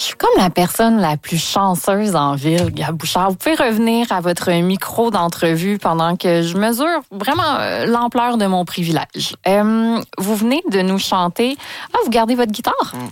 Je suis comme la personne la plus chanceuse en ville, Gab Bouchard. Vous pouvez revenir à votre micro d'entrevue pendant que je mesure vraiment l'ampleur de mon privilège. Vous venez de nous chanter. Ah, vous gardez votre guitare?